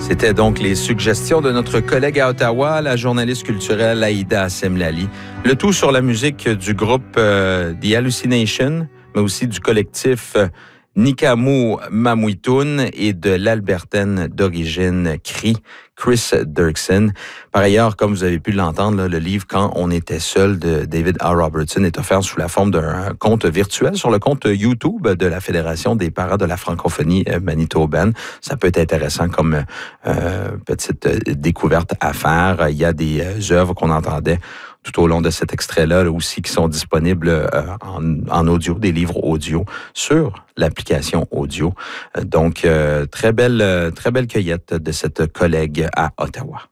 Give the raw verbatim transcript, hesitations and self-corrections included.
C'était donc les suggestions de notre collègue à Ottawa, la journaliste culturelle Aïda Semlali. Le tout sur la musique du groupe euh, The Hallucination, mais aussi du collectif euh, Nikamu Mamuitun et de l'Albertaine d'origine Cree, Chris Dirksen. Par ailleurs, comme vous avez pu l'entendre, là, le livre « Quand on était seul » de David R. Robertson est offert sous la forme d'un compte virtuel sur le compte YouTube de la Fédération des parents de la francophonie manitobaine. Ça peut être intéressant comme euh, petite découverte à faire. Il y a des euh, œuvres qu'on entendait tout au long de cet extrait-là là, aussi qui sont disponibles euh, en, en audio, des livres audio sur l'application audio. Donc, euh, très belle, très belle cueillette de cette collègue à Ottawa.